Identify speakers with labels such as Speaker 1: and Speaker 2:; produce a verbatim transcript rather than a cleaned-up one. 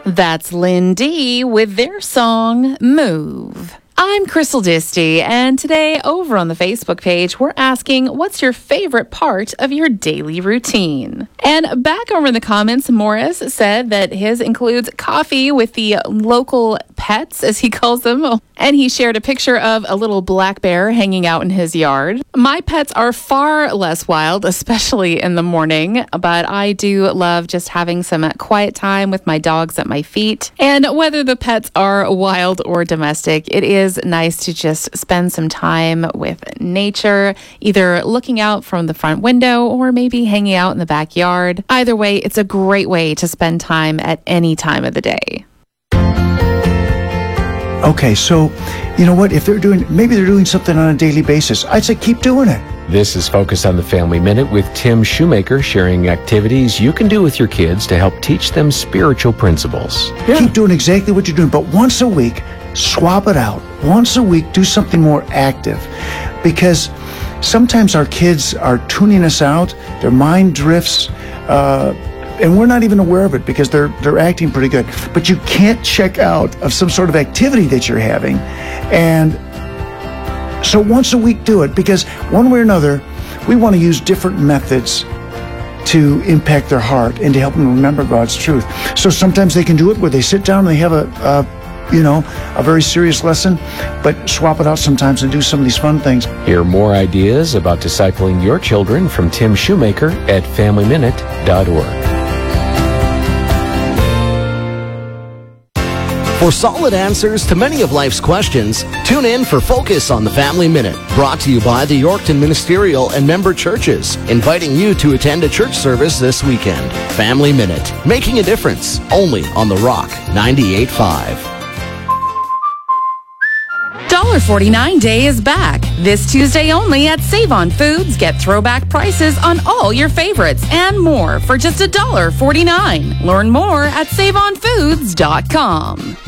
Speaker 1: That's Lynn D with their song, Move. I'm Crystal Disty, and today over on the Facebook page, we're asking, what's your favorite part of your daily routine? And back over in the comments, Morris said that his includes coffee with the local pets, as he calls them, and he shared a picture of a little black bear hanging out in his yard. My pets are far less wild, especially in the morning, but I do love just having some quiet time with my dogs at my feet. And whether the pets are wild or domestic, it is nice to just spend some time with nature, either looking out from the front window or maybe hanging out in the backyard. Either way, it's a great way to spend time at any time of the day.
Speaker 2: Okay, so you know what? If they're doing, maybe they're doing something on a daily basis, I'd say keep doing it.
Speaker 3: This is Focus on the Family Minute with Tim Shoemaker, sharing activities you can do with your kids to help teach them spiritual principles.
Speaker 2: Yeah. Keep doing exactly what you're doing, but once a week, swap it out. Once a week, do something more active. Because sometimes our kids are tuning us out, their mind drifts, uh, and we're not even aware of it because they're they're acting pretty good. But you can't check out of some sort of activity that you're having. And so once a week, do it, because one way or another, we want to use different methods to impact their heart and to help them remember God's truth. So sometimes they can do it where they sit down and they have a, a you know, a very serious lesson, but swap it out sometimes and do some of these fun things.
Speaker 3: Hear more ideas about discipling your children from Tim Shoemaker at family minute dot org.
Speaker 4: For solid answers to many of life's questions, tune in for Focus on the Family Minute, brought to you by the Yorkton Ministerial and member churches, inviting you to attend a church service this weekend. Family Minute, making a difference, only on The Rock ninety-eight point five.
Speaker 1: one forty-nine Day is back. This Tuesday only at Save On Foods. Get throwback prices on all your favorites and more for just one forty-nine. Learn more at save on foods dot com.